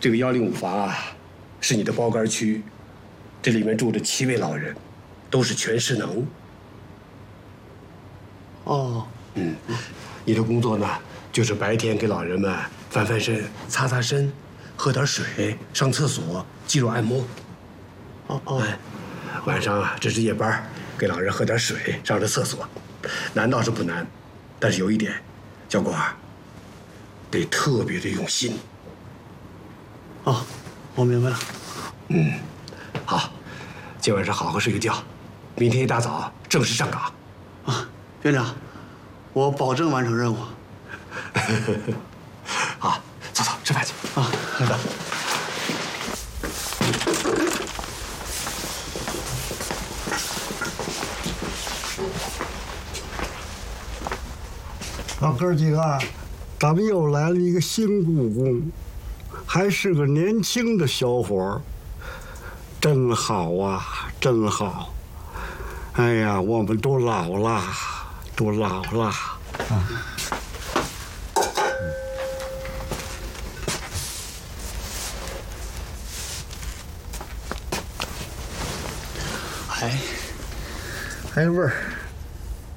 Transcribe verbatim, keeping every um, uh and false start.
这个幺零五房啊，是你的包干区，这里面住着七位老人，都是全失能。 哦， 嗯，你的工作呢，就是白天给老人们翻翻身、擦擦身，喝点水、上厕所、肌肉按摩。 哦哦， 哎，晚上啊值值夜班，给老人喝点水、上着厕所，难倒是不难，但是有一点，小果儿得特别的用心。 哦，我明白了。 嗯，好，今晚上好好睡个觉，明天一大早正式上岗。 啊，院长，我保证完成任务。 好，走走，吃饭去。 啊，好的。 老哥几个，咱们又来了一个新故宫，还是个年轻的小伙儿，真好啊，真好！哎呀，我们都老了，都老了啊。 哎， 还有味儿。